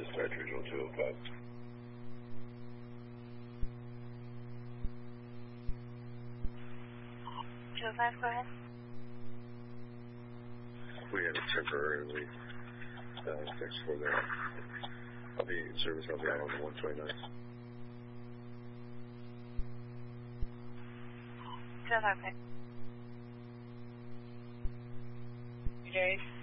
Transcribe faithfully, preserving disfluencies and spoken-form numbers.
dispatch regional two oh five. two oh five, go ahead. We had a temporarily uh, six four there. I'll be in service. I'll be out on the one twenty-nine. two oh five, okay. Jay?